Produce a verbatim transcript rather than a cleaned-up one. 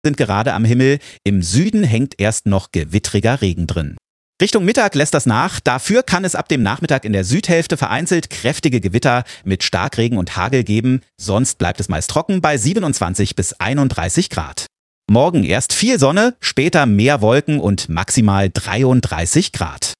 sind gerade am Himmel. Im Süden hängt erst noch gewittriger Regen drin. Richtung Mittag lässt das nach. Dafür kann es ab dem Nachmittag in der Südhälfte vereinzelt kräftige Gewitter mit Starkregen und Hagel geben. Sonst bleibt es meist trocken bei siebenundzwanzig bis einunddreißig Grad. Morgen erst viel Sonne, später mehr Wolken und maximal dreiunddreißig Grad.